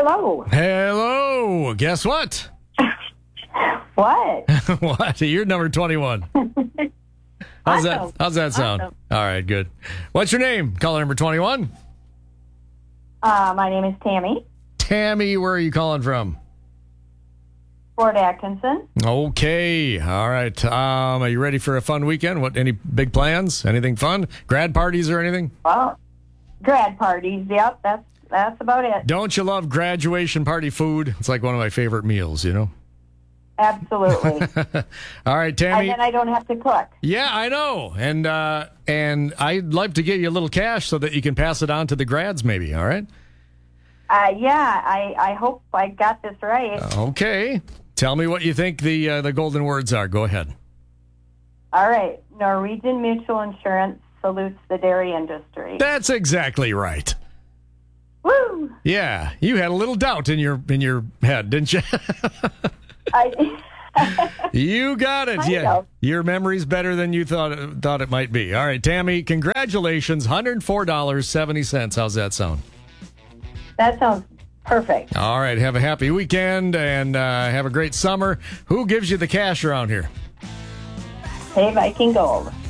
Hello. Hello. Guess what? What? What? You're number 21. How's that? Awesome. How's that sound? Awesome. All right, good. What's your name? Caller number 21. My name is Tammy Tammy, where are you calling from? Fort Atkinson. Okay. All right. Are you ready for a fun weekend? What? Any big plans? Anything fun? Grad parties or anything? Well, grad parties. Yep, that's about it. Don't you love graduation party food? It's like one of my favorite meals, you know? Absolutely. All right, And Tammy. then I don't have to cook. Yeah, I know. And I'd love to give you a little cash so that you can pass it on to the grads maybe, all right? I hope I got this right. Okay. Tell me what you think the golden words are. Go ahead. All right. Norwegian Mutual Insurance salutes the dairy industry. That's exactly right. Woo! Yeah, you had a little doubt in your head, didn't you? You got it. Kind Yeah, of. your memory's better than you thought it might be. All right, Tammy, congratulations, $104.70. How's that sound? That sounds perfect. All right, have a happy weekend and have a great summer. Who gives you the cash around here? Hey, Viking Gold.